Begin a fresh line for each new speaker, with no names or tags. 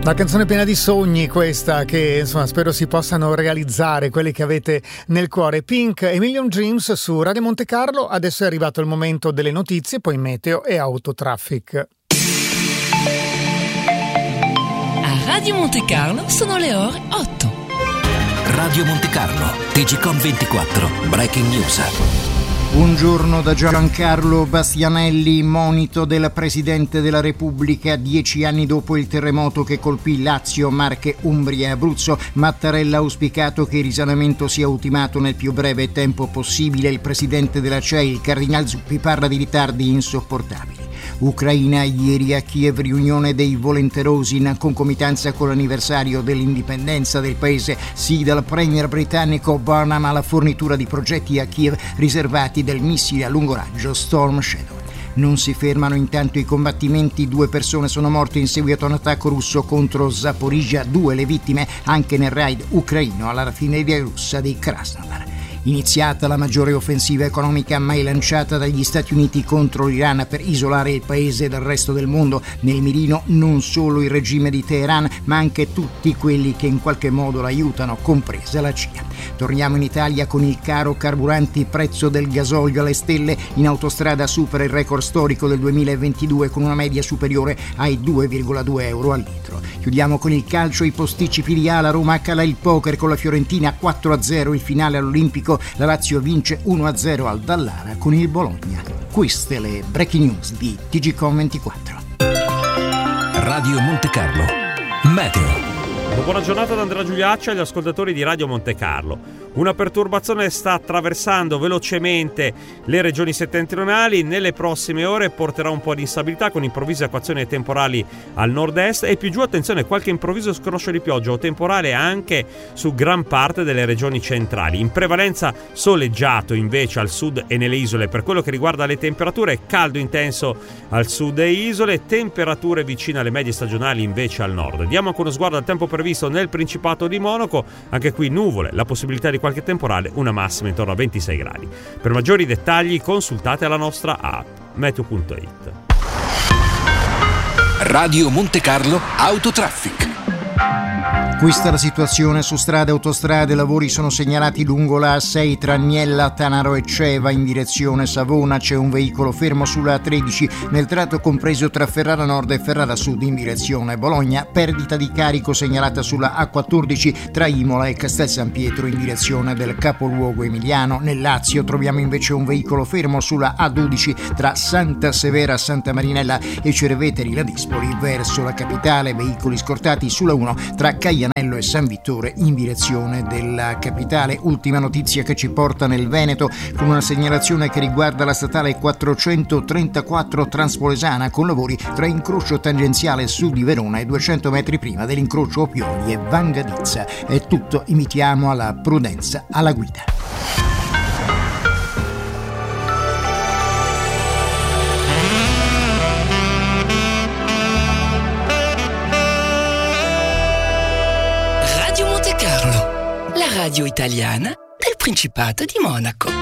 Una canzone piena di sogni questa, che insomma spero si possano realizzare quelli che avete nel cuore. Pink e Million Dreams su Radio Monte Carlo. Adesso è arrivato il momento delle notizie, poi meteo e autotraffic.
A Radio Monte Carlo sono le ore 8.
Radio Monte Carlo, TGCOM24, Breaking News.
Buongiorno da Giancarlo Bastianelli. Monito del Presidente della Repubblica 10 anni dopo il terremoto che colpì Lazio, Marche, Umbria e Abruzzo. Mattarella ha auspicato che il risanamento sia ultimato nel più breve tempo possibile. Il Presidente della CEI, il Cardinal Zuppi, parla di ritardi insopportabili. Ucraina, ieri a Kiev riunione dei volenterosi in concomitanza con l'anniversario dell'indipendenza del paese. Sì dal premier britannico Burnham alla fornitura di progetti a Kiev riservati del missile a lungo raggio Storm Shadow. Non si fermano intanto i combattimenti, 2 persone sono morte in seguito a un attacco russo contro Zaporizhzhia, 2 le vittime anche nel raid ucraino alla raffineria russa di Krasnodar. Iniziata la maggiore offensiva economica mai lanciata dagli Stati Uniti contro l'Iran per isolare il paese dal resto del mondo. Nel mirino non solo il regime di Teheran, ma anche tutti quelli che in qualche modo l'aiutano, compresa la CIA. Torniamo in Italia con il caro carburanti, prezzo del gasolio alle stelle. In autostrada supera il record storico del 2022 con una media superiore ai 2,2 euro al litro. Chiudiamo con il calcio, i posticipi di A, la Roma cala il poker con la Fiorentina 4-0, il finale all'Olimpico. La Lazio vince 1-0 al Dallara con il Bologna. Queste le breaking news di TGCOM24.
Radio Monte Carlo, meteo.
Buona giornata da Andrea Giuliacci agli ascoltatori di Radio Monte Carlo. Una perturbazione sta attraversando velocemente le regioni settentrionali. Nelle prossime ore porterà un po' di instabilità con improvvise acquazzoni temporali al nord-est e più giù, attenzione, qualche improvviso scroscio di pioggia o temporale anche su gran parte delle regioni centrali. In prevalenza soleggiato invece al sud e nelle isole. Per quello che riguarda le temperature, caldo intenso al sud e isole, temperature vicine alle medie stagionali invece al nord. Diamo anche uno sguardo al tempo previsto nel Principato di Monaco, anche qui nuvole, la possibilità di qualche temporale, una massima intorno a 26 gradi. Per maggiori dettagli consultate la nostra app meteo.it.
Radio Monte Carlo Autotraffic.
Questa è la situazione su strade e autostrade. Lavori sono segnalati lungo la A6 tra Agnella, Tanaro e Ceva in direzione Savona. C'è un veicolo fermo sulla A13 nel tratto compreso tra Ferrara Nord e Ferrara Sud in direzione Bologna. Perdita di carico segnalata sulla A14 tra Imola e Castel San Pietro in direzione del capoluogo emiliano. Nel Lazio troviamo invece un veicolo fermo sulla A12 tra Santa Severa, Santa Marinella e Cerveteri Ladispoli verso la capitale. Veicoli scortati sulla 1 tra Caianello e San Vittore in direzione della capitale. Ultima notizia che ci porta nel Veneto con una segnalazione che riguarda la statale 434 Transpolesana con lavori tra incrocio tangenziale sud di Verona e 200 metri prima dell'incrocio Opioli e Vangadizza. È tutto, invitiamo alla prudenza alla guida.
Radio Monte Carlo, la radio italiana del Principato di Monaco.